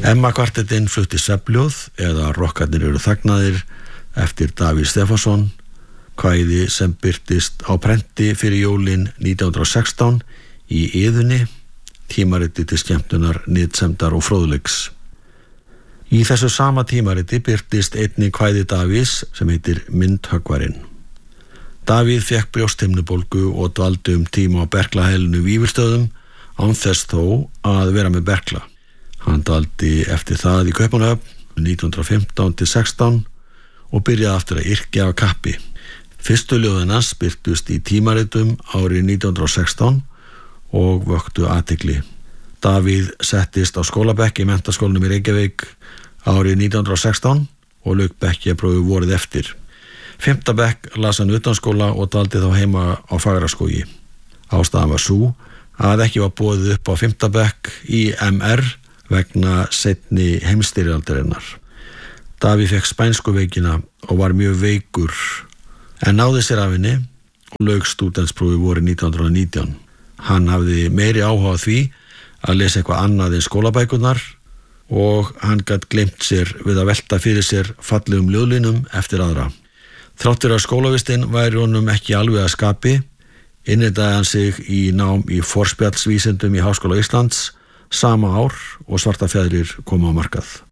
Emma kvartettinn flutti svefnljóð eða Rokkarnir eru þagnaðir eftir Davíð Stefánsson, kvæði sem birtist á prenti fyrir jólin 1916 í Iðunni, tímariti til skemmtunar, nytsemdar og fróðleiks. Í þessu sama tímariti birtist einnig kvæði Davíðs sem heitir Myndhöggvarinn. Davíð fékk brjósthimnubólgu og dvaldi tíma á berklahælinu Vífilsstöðum án þess þó að vera með berkla. Hann dvaldi eftir það í Kaupmannahöfn 1915-16 og byrjaði aftur að yrkja af kappi. Fyrstu ljóðin hans birtust í tímaritum árið 1916 og vöktu athygli. Davíð settist á skólabekk í menntaskólanum í Reykjavík árið 1916 og lauk bekkjaprófi vorið eftir. 5. bekk las hann utanskóla og dvaldi þá heima á Fagraskógi. Ástæðan var sú að ekki var boðið upp á 5. bekk í MR vegna seinni heimsstyrjaldarinnar. Davíð fékk spænsku veikina og var mjög veikur en náði sér af henni og lauk stúdentsprófi vorið 1919. Hann hafði meiri áhuga á því að lesa eitthvað annað en skólabækurnar og hann gat gleymt sér við að velta fyrir sér fallegum ljóðlínum eftir aðra. Þrátt fyrir að skólavistinn væri honum ekki alveg að skapi, innritaði hann sig í nám í forspjallsvísindum í Háskóla Íslands sama ár og Svartafjaðrir kom á markað.